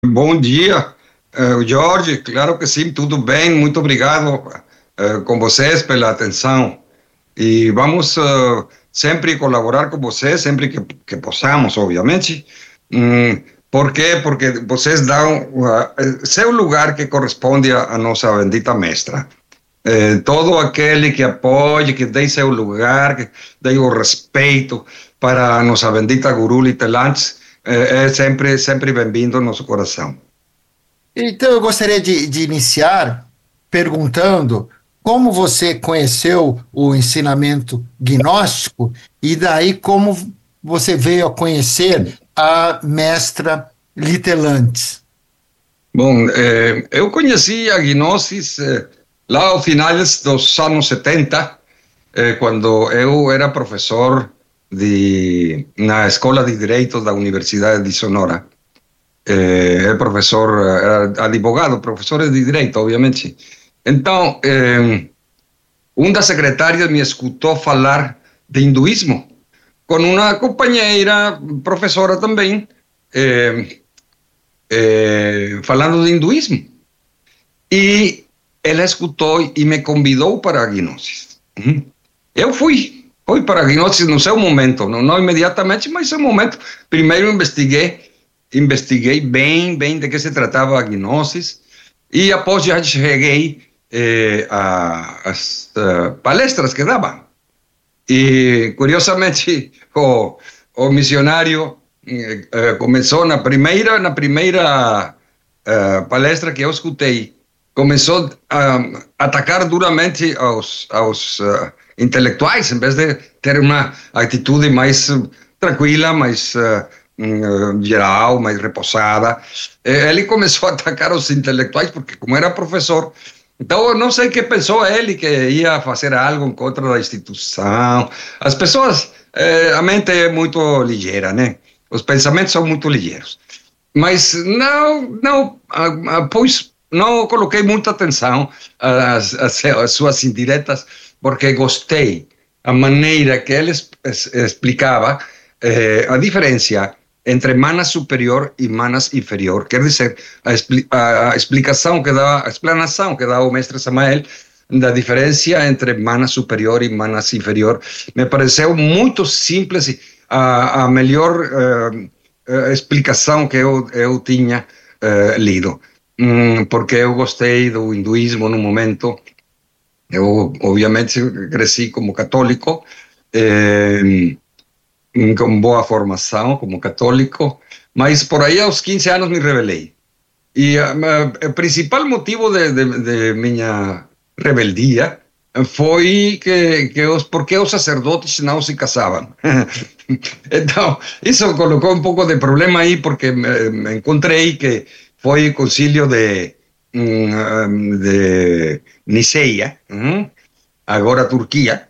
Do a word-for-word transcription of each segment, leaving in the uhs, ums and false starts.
Bom dia, eh, Jorge. Claro que sim, tudo bem. Muito obrigado eh, com vocês pela atenção. E vamos eh, sempre colaborar com vocês, sempre que, que possamos, obviamente. Hum, por quê? Porque vocês dão uh, seu lugar que corresponde à, à nossa bendita mestra. Eh, todo aquele que apoie, que dê seu lugar, que dê o respeito para a nossa bendita Guru Litelantes, é, é sempre, sempre bem-vindo ao nosso coração. Então, eu gostaria de, de iniciar perguntando como você conheceu o ensinamento gnóstico e daí como você veio a conhecer a mestra Litelantes. Bom, eh, eu conheci a Gnosis eh, lá ao finais dos anos setenta, eh, quando eu era professor de, na Escola de Direito da Universidade de Sonora. Eh, é professor, era advogado, professor de Direito, obviamente. Então, eh, uma das secretárias me escutou falar de hinduísmo, com uma companheira, professora também, eh, eh, falando de hinduísmo. E ela escutou e me convidou para a Gnosis. Uhum. Eu fui, fui para a Gnosis no seu momento, não, não imediatamente, mas no seu momento. Primeiro investiguei, investiguei bem, bem de que se tratava a Gnosis, e após já cheguei eh, às uh, palestras que dava. E, curiosamente, o, o missionário eh, eh, começou na primeira, na primeira uh, palestra que eu escutei, começou a atacar duramente aos, aos uh, intelectuais, em vez de ter uma atitude mais uh, tranquila, mais uh, uh, geral, mais repousada. Eh, ele começou a atacar os intelectuais, porque como era professor, então eu não sei o que pensou ele, que ia fazer algo contra a instituição. As pessoas, eh, a mente é muito ligeira, né? Os pensamentos são muito ligeiros. Mas não, não, pois não coloquei muita atenção às, às, às suas indiretas, porque gostei a maneira que ele es, es, explicava eh, a diferença entre manas superior e manas inferior. Quer dizer, a, expli a, a explicação que dá, a explanação que dá o mestre Samael da diferença entre manas superior e manas inferior me pareceu muito simples e a, a melhor uh, uh, explicação que eu, eu tinha uh, lido. Porque eu gostei do hinduísmo no momento. Eu, obviamente, cresci como católico, eh, com boa formação como católico, mas por aí aos quinze anos me rebelei. E uh, o principal motivo de, de, de minha rebeldia foi que, que os, porque os sacerdotes não se casavam. Então, isso colocou um pouco de problema aí, porque me, me encontrei que foi o concílio de, de Niceia, agora Turquia,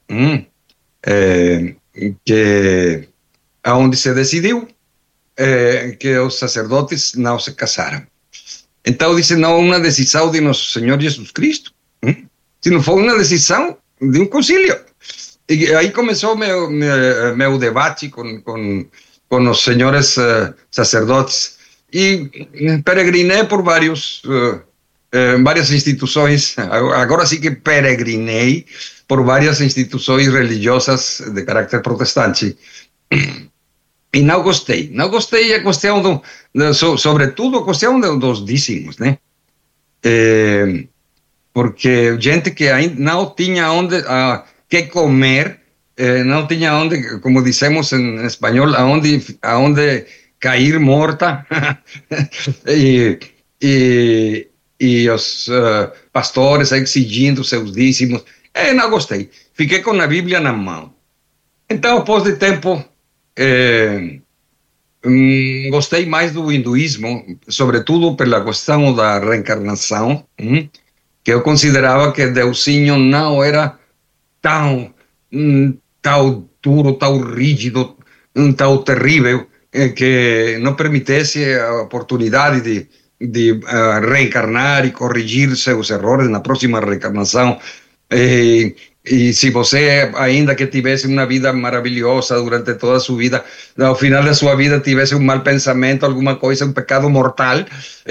que, onde se decidiu que os sacerdotes não se casaram. Então, disse, não uma decisão de Nosso Senhor Jesus Cristo, sino foi uma decisão de um concílio. E aí começou meu, meu, meu debate com, com, com os senhores sacerdotes. E peregrinei por vários, uh, uh, várias instituições, agora sim que peregrinei por várias instituições religiosas de caráter protestante. E não gostei. Não gostei a questão, do, do, sobretudo a questão dos dízimos, né? É, porque gente que ainda não tinha onde, uh, que comer, eh, não tinha onde, como dizemos em espanhol, aonde, aonde cair morta, e, e, e os uh, pastores exigindo seus dízimos. Eu não gostei. Fiquei com a Bíblia na mão. Então, após de tempo, eh, hum, gostei mais do hinduísmo, sobretudo pela questão da reencarnação, hum, que eu considerava que Deusinho não era tão, hum, tão duro, tão rígido, hum, tão terrível, que não permitisse a oportunidade de, de uh, reencarnar e corrigir seus erros na próxima reencarnação. E, E se você, ainda que tivesse uma vida maravilhosa durante toda a sua vida, ao final da sua vida tivesse um mau pensamento, alguma coisa, um pecado mortal,